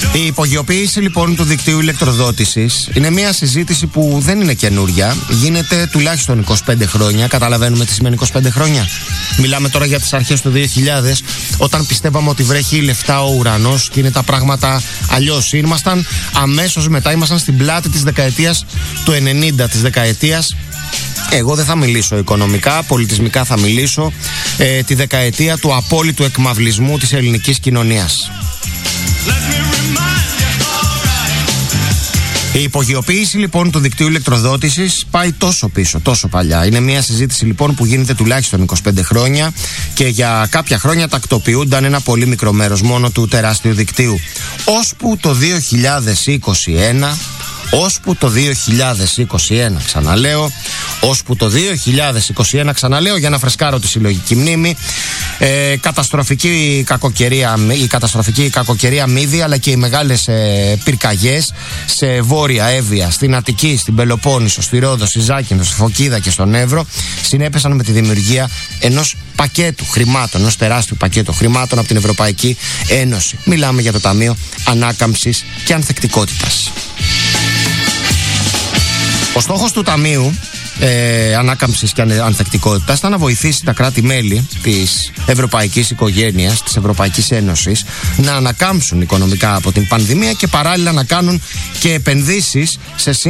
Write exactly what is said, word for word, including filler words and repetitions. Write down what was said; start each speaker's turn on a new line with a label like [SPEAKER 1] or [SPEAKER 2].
[SPEAKER 1] Η υπογειοποίηση λοιπόν του δικτύου ηλεκτροδότησης είναι μια συζήτηση που δεν είναι καινούρια. Γίνεται τουλάχιστον είκοσι πέντε χρόνια. Καταλαβαίνουμε τι σημαίνει είκοσι πέντε χρόνια. Μιλάμε τώρα για τις αρχές του δύο χιλιάδες, όταν πιστεύαμε ότι βρέχει λεφτά ο ουρανός και είναι τα πράγματα αλλιώς. Ήμασταν αμέσως μετά, ήμασταν στην πλάτη της δεκαετίας του ενενήντα, της δεκαετίας. Εγώ δεν θα μιλήσω οικονομικά, πολιτισμικά θα μιλήσω. Ε, τη δεκαετία του απόλυτου εκμαυλισμού της ελληνικής κοινωνίας. Η υπογειοποίηση λοιπόν του δικτύου ηλεκτροδότησης πάει τόσο πίσω, τόσο παλιά. Είναι μια συζήτηση λοιπόν που γίνεται τουλάχιστον είκοσι πέντε χρόνια και για κάποια χρόνια τακτοποιούνταν ένα πολύ μικρό μέρος μόνο του τεράστιου δικτύου. Ώσπου το δύο χιλιάδες είκοσι ένα, ώσπου το δύο χιλιάδες είκοσι ένα ξαναλέω, ώσπου το δύο χιλιάδες είκοσι ένα ξαναλέω για να φρεσκάρω τη συλλογική μνήμη, ε, καταστροφική κακοκαιρία, η καταστροφική κακοκαιρία Μύδη, αλλά και οι μεγάλες ε, πυρκαγιές σε Βόρεια Εύβοια, στην Αττική, στην Πελοπόννησο, στη Ρόδο, στη Ζάκυνθο, στη Φωκίδα και στον Εύρο συνέπεσαν με τη δημιουργία ενός πακέτου χρημάτων, ενός τεράστιου πακέτου χρημάτων από την Ευρωπαϊκή Ένωση. Μιλάμε για το Ταμείο Ανάκαμψης και Ανθεκτικότητας. Ο στόχος του Ταμείου ε, Ανάκαμψης και Ανθεκτικότητας ήταν να βοηθήσει τα κράτη-μέλη της Ευρωπαϊκής Οικογένειας, της Ευρωπαϊκής Ένωσης, να ανακάμψουν οικονομικά από την πανδημία και παράλληλα να κάνουν και επενδύσεις σε